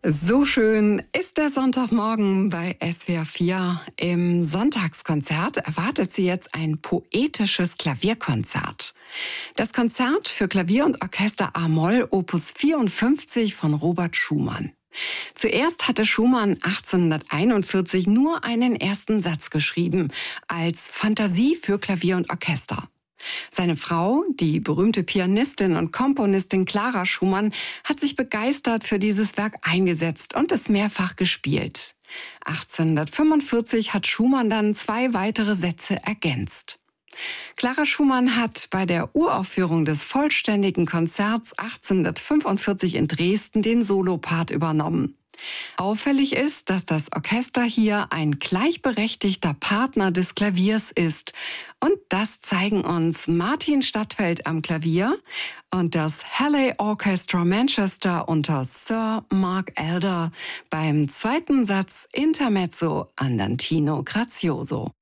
So schön ist der Sonntagmorgen bei SWR 4. Im Sonntagskonzert erwartet Sie jetzt ein poetisches Klavierkonzert. Das Konzert für Klavier und Orchester a-Moll Opus 54 von Robert Schumann. Zuerst hatte Schumann 1841 nur einen ersten Satz geschrieben, als Fantasie für Klavier und Orchester. Seine Frau, die berühmte Pianistin und Komponistin Clara Schumann, hat sich begeistert für dieses Werk eingesetzt und es mehrfach gespielt. 1845 hat Schumann dann 2 weitere Sätze ergänzt. Clara Schumann hat bei der Uraufführung des vollständigen Konzerts 1845 in Dresden den Solopart übernommen. Auffällig ist, dass das Orchester hier ein gleichberechtigter Partner des Klaviers ist. Und das zeigen uns Martin Stadtfeld am Klavier und das Halley Orchestra Manchester unter Sir Mark Elder beim zweiten Satz Intermezzo Andantino Grazioso.